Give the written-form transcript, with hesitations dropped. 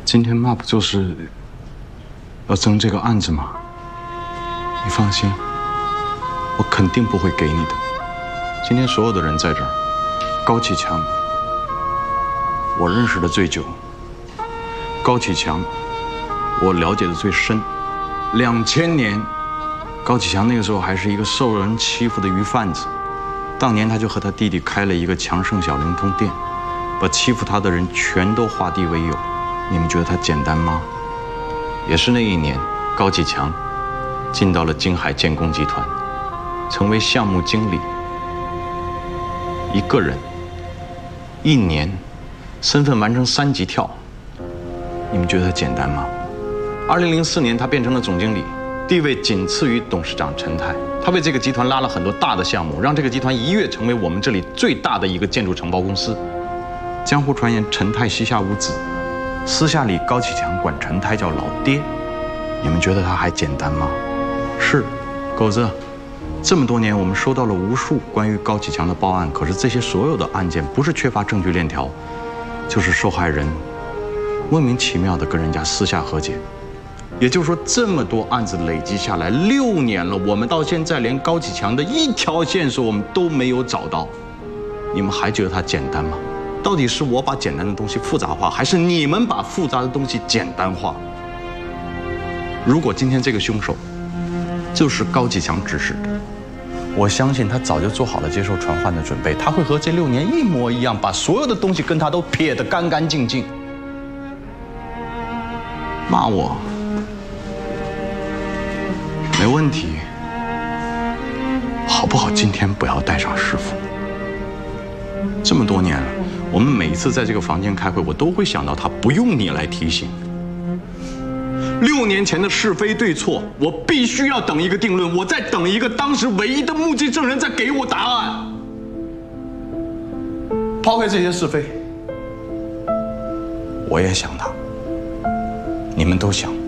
今天妈不就是要争这个案子吗？你放心，我肯定不会给你的。今天所有的人在这儿，高启强，我认识的最久；高启强，我了解的最深。2000年，高启强那个时候还是一个受人欺负的鱼贩子，当年他就和他弟弟开了一个强盛小灵通店，把欺负他的人全都化敌为友。你们觉得他简单吗？也是那一年，高启强进到了京海建工集团，成为项目经理。一个人1年身份完成3级跳，你们觉得他简单吗？2004年他变成了总经理，地位仅次于董事长陈泰。他为这个集团拉了很多大的项目，让这个集团一跃成为我们这里最大的一个建筑承包公司。江湖传言陈泰膝下无子，私下里高启强管陈泰叫老爹。你们觉得他还简单吗？是，狗子，这么多年我们收到了无数关于高启强的报案，可是这些所有的案件不是缺乏证据链条，就是受害人莫名其妙的跟人家私下和解。也就是说，这么多案子累积下来6年了，我们到现在连高启强的一条线索我们都没有找到。你们还觉得它简单吗？到底是我把简单的东西复杂化，还是你们把复杂的东西简单化？如果今天这个凶手就是高启强指使的，我相信他早就做好了接受传唤的准备，他会和这6年一模一样，把所有的东西跟他都撇得干干净净。骂我没问题，好不好？今天不要带上师傅。这么多年了，我们每一次在这个房间开会，我都会想到他，不用你来提醒。6年前的是非对错，我必须要等一个定论，我在等一个当时唯一的目击证人在给我答案。抛开这些是非，我也想他，你们都想。